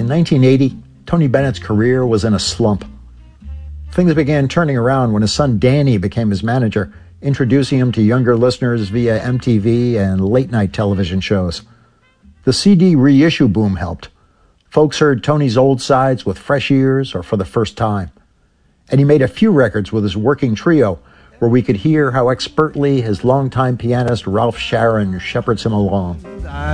1980, Tony Bennett's career was in a slump. Things began turning around when his son Danny became his manager, introducing him to younger listeners via MTV and late-night television shows. The CD reissue boom helped. Folks heard Tony's old sides with fresh ears or for the first time. And he made a few records with his working trio, where we could hear how expertly his longtime pianist Ralph Sharon shepherds him along.